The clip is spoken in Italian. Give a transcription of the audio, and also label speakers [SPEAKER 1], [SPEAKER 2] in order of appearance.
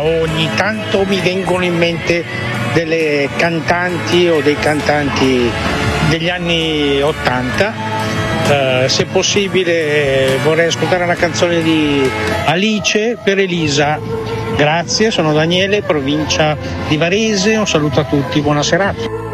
[SPEAKER 1] ogni tanto mi vengono in mente delle cantanti o dei cantanti degli anni 80. Se possibile vorrei ascoltare una canzone di Alice per Elisa. Grazie, sono Daniele, provincia di Varese, un saluto a tutti, buona serata.